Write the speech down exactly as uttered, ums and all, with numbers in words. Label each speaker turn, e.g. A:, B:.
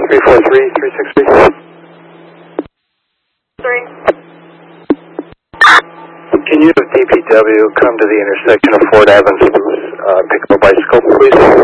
A: three four three, three six three.
B: Three.
A: Can you have D P W come to the intersection of Ford Avenue, uh, pick up a bicycle, please?